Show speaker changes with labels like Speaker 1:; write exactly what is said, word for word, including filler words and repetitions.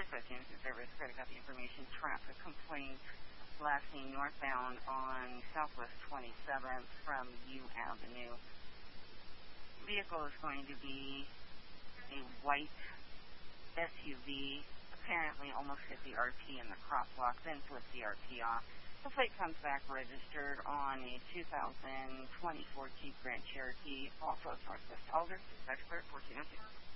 Speaker 1: Northwest Unison Service, credit got the information, traffic complaint last seen northbound on Southwest twenty-seventh from U Avenue. Vehicle is going to be a white S U V, apparently almost hit the R P in the crosswalk, then flipped the R P off. The plate comes back registered on a two thousand twenty-four Jeep Grand Cherokee off of Northwest Alder, expert fourteen oh two.